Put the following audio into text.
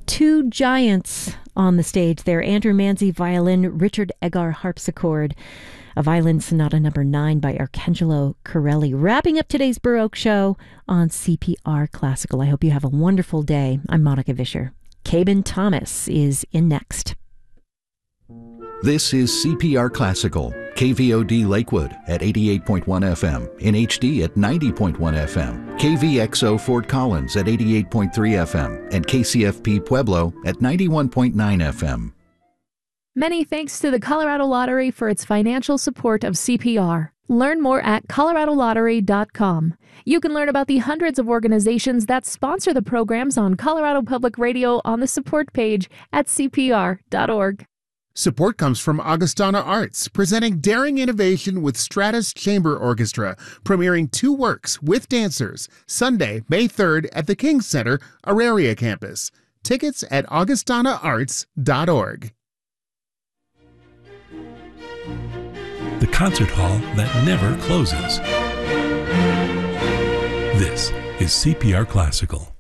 two giants on the stage there. Andrew Manzi, violin, Richard Egar, harpsichord. A Violin Sonata number 9 by Arcangelo Corelli. Wrapping up today's Baroque show on CPR Classical. I hope you have a wonderful day. I'm Monica Vischer. Cabin Thomas is in next. This is CPR Classical, KVOD Lakewood at 88.1 FM, in HD at 90.1 FM, KVXO Fort Collins at 88.3 FM, and KCFP Pueblo at 91.9 FM. Many thanks to the Colorado Lottery for its financial support of CPR. Learn more at coloradolottery.com. You can learn about the hundreds of organizations that sponsor the programs on Colorado Public Radio on the support page at cpr.org. Support comes from Augustana Arts, presenting daring innovation with Stratus Chamber Orchestra, premiering 2 works with dancers, Sunday, May 3rd at the King Center, Auraria campus. Tickets at augustanaarts.org. The concert hall that never closes. This is CPR Classical.